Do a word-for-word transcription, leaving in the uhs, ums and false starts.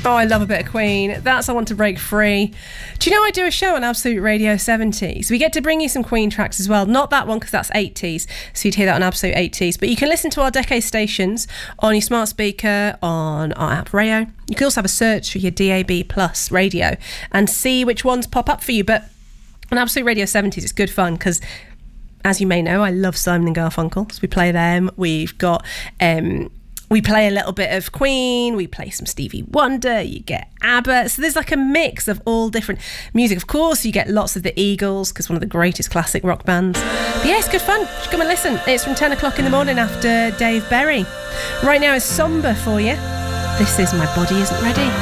Oh, I love a bit of Queen. That's I Want to Break Free. Do you know I do a show on Absolute Radio seventies? We get to bring you some Queen tracks as well. Not that one because that's eighties, so you'd hear that on Absolute eighties. But you can listen to our decade stations on your smart speaker, on our app Rayo. You can also have a search for your D A B Plus radio and see which ones pop up for you. But on Absolute Radio seventies, it's good fun because, as you may know, I love Simon and Garfunkel, so we play them. We've got... Um, We play a little bit of Queen, we play some Stevie Wonder, you get ABBA. So there's like a mix of all different music. Of course, you get lots of the Eagles, because one of the greatest classic rock bands. But yeah, it's good fun. You should come and listen. It's from ten o'clock in the morning after Dave Berry. Right now is Somber for you. This is My Body Isn't Ready.